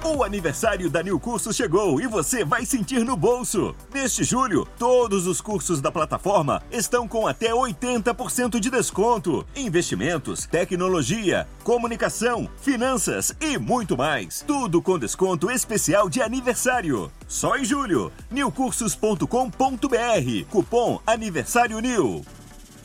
O aniversário da New Cursos chegou e você vai sentir no bolso. Neste julho, todos os cursos da plataforma estão com até 80% de desconto. Investimentos, tecnologia, comunicação, finanças e muito mais. Tudo com desconto especial de aniversário. Só em julho. newcursos.com.br. Cupom Aniversário New.